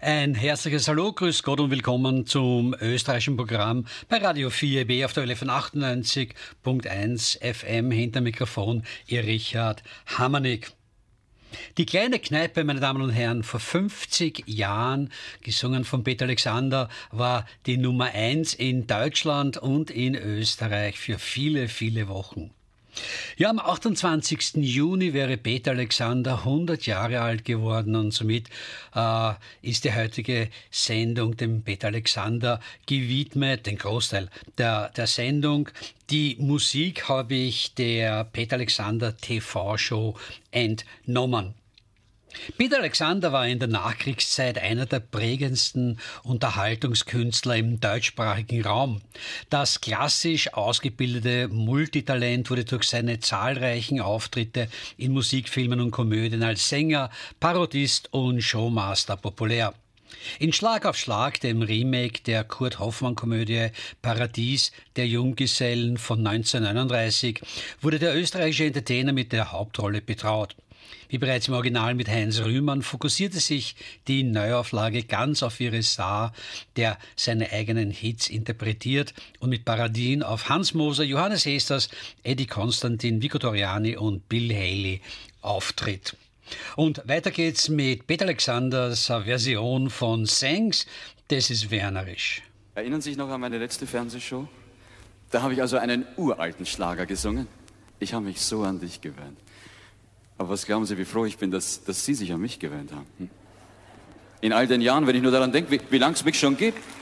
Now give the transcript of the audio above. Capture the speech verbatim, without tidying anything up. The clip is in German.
Ein herzliches Hallo, grüß Gott und willkommen zum österreichischen Programm bei Radio vier B auf der Welle von achtundneunzig Komma eins F M. Hinter Mikrofon Ihr Richard Hammernick. Die kleine Kneipe, meine Damen und Herren, vor fünfzig Jahren, gesungen von Peter Alexander, war die Nummer eins in Deutschland und in Österreich für viele, viele Wochen. Ja, am achtundzwanzigsten Juni wäre Peter Alexander hundert Jahre alt geworden und somit äh, ist die heutige Sendung dem Peter Alexander gewidmet, den Großteil der, der Sendung. Die Musik habe ich der Peter Alexander T V-Show entnommen. Peter Alexander war in der Nachkriegszeit einer der prägendsten Unterhaltungskünstler im deutschsprachigen Raum. Das klassisch ausgebildete Multitalent wurde durch seine zahlreichen Auftritte in Musikfilmen und Komödien als Sänger, Parodist und Showmaster populär. In Schlag auf Schlag, dem Remake der Kurt-Hoffmann-Komödie Paradies der Junggesellen von neunzehnhundertneununddreißig, wurde der österreichische Entertainer mit der Hauptrolle betraut. Wie bereits im Original mit Heinz Rühmann fokussierte sich die Neuauflage ganz auf ihre Star, der seine eigenen Hits interpretiert und mit Parodien auf Hans Moser, Johannes Hesters, Eddie Konstantin, Vico Doriani und Bill Haley auftritt. Und weiter geht's mit Peter Alexanders Version von Sengs, das ist wernerisch. Erinnern Sie sich noch an meine letzte Fernsehshow? Da habe ich also einen uralten Schlager gesungen. Ich habe mich so an dich gewöhnt. Aber was glauben Sie, wie froh ich bin, dass, dass Sie sich an mich gewöhnt haben? Hm? In all den Jahren, wenn ich nur daran denke, wie, wie lange es mich schon gibt.